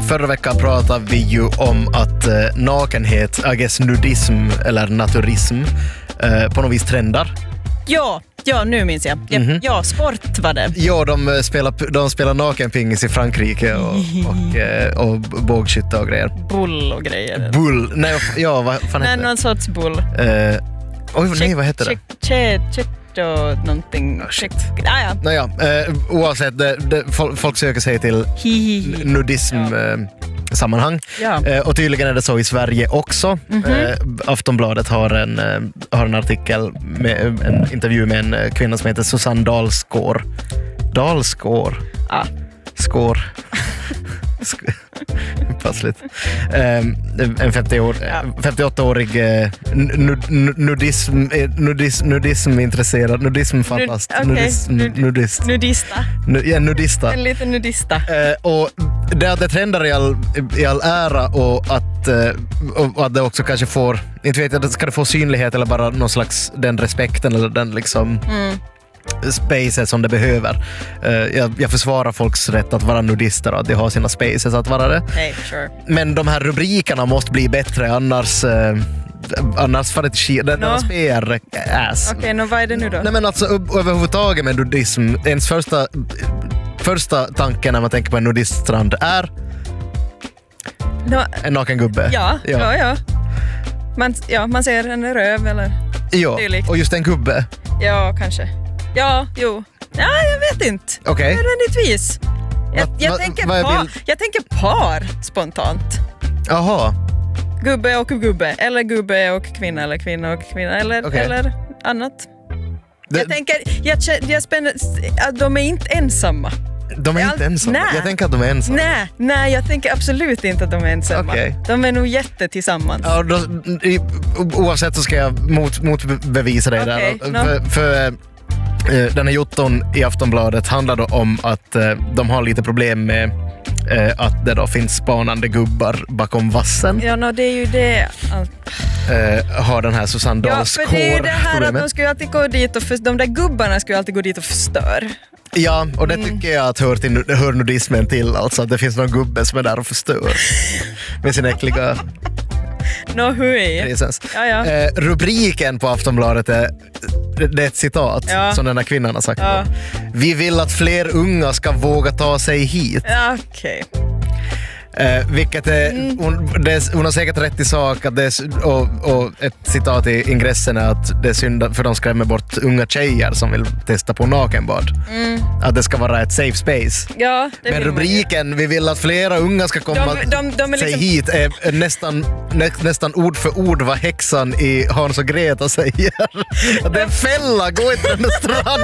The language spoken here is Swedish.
Förra veckan pratade vi ju om att nakenhet, I guess nudism eller naturism på något vis trendar. Ja, nu minns jag. Ja, sport var det. Ja, de spelar nakenpingis i Frankrike och bågskytte och grejer. Bull och grejer. Bull? Nej, ja, vad fan heter det? Någon sorts bull. Nej, vad heter det? Och någonting. Oavsett, folk söker sig till nudism sammanhang. Ja. Och tydligen är det så i Sverige också. Aftonbladet har en artikel med en intervju med en kvinna som heter Susanne Dalsgaard. Passligt. En 58-årig nudism-intresserad, nudism-fantast. Nudista. Nudista. En liten nudista. Och det trendar i all ära och att det också kanske får, inte vet jag, ska det få synlighet eller bara någon slags den respekten eller den liksom spaces som det behöver. Jag försvarar folks rätt att vara nudister och att de har sina spaces att vara det. Hey, sure. Men de här rubrikerna måste bli bättre, annars får det inte deras PR-ass. Okej, vad är det nu då? Nej, men alltså överhuvudtaget med nudism, ens första tanken när man tänker på en nudiststrand är en naken gubbe. Ja. Man ser en röv eller dylikt. Och just en gubbe. Ja, kanske. Ja, jo. Ja, jag vet inte. Okej. Nödvändigtvis. Jag tänker par spontant. Jaha. Gubbe och gubbe. Eller gubbe och kvinna. Eller kvinna och kvinna. Eller annat. Jag spänner att de är inte ensamma. De är inte ensamma? Nej. Jag tänker att de är ensamma. Nej, jag tänker absolut inte att de är ensamma. Okay. De är nog tillsammans. Ja, oavsett så ska jag motbevisa dig där. För den här jotton i Aftonbladet handlar då om att de har lite problem med att det då finns spanande gubbar bakom vassen. Ja, det är ju det. Har den här Susanne Dalsgaard. Ja, för det är ju det här att de ska ju alltid gå dit och de där gubbarna ska ju alltid gå dit och förstör. Ja, och det tycker jag att hör nudismen till. Alltså att det finns någon gubbe som är där och förstör med sin äckliga presens. Ja. Rubriken på Aftonbladet det är ett citat som den här kvinnan har sagt. Ja. Vi vill att fler unga ska våga ta sig hit. Okej. Vilket hon har säkert rätt i sak att och ett citat i ingressen är att det är synd för de skrämmer bort unga tjejer som vill testa på nakenbad. Att det ska vara ett safe space. Ja, men rubriken vi vill att flera unga ska komma sig hit är nästan ord för ord vad häxan i Hans och Greta säger. Det är en fälla, gå inte den stranden.